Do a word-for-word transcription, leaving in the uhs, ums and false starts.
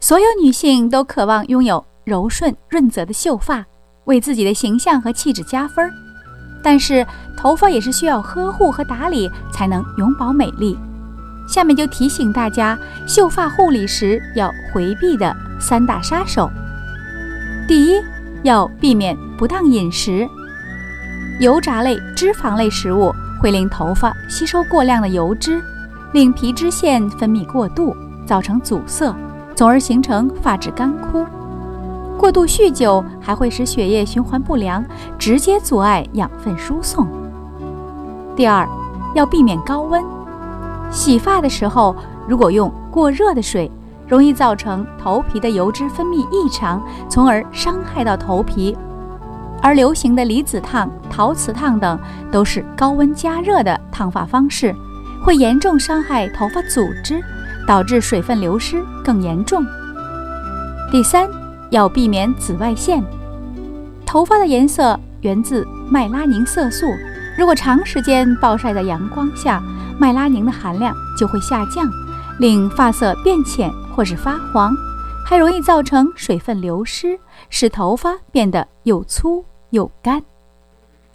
所有女性都渴望拥有柔顺润泽的秀发，为自己的形象和气质加分。但是头发也是需要呵护和打理才能永葆美丽。下面就提醒大家秀发护理时要回避的三大杀手。第一，要避免不当饮食。油炸类、脂肪类食物会令头发吸收过量的油脂，令皮脂腺分泌过度，造成阻塞，从而形成发质干枯。过度酗酒还会使血液循环不良，直接阻碍养分输送。第二，要避免高温。洗发的时候，如果用过热的水，容易造成头皮的油脂分泌异常，从而伤害到头皮。而流行的离子烫、陶瓷烫等都是高温加热的烫发方式，会严重伤害头发组织，导致水分流失更严重。第三，要避免紫外线。头发的颜色源自麦拉宁色素，如果长时间暴晒在阳光下，麦拉宁的含量就会下降，令发色变浅或是发黄，还容易造成水分流失，使头发变得又粗又干。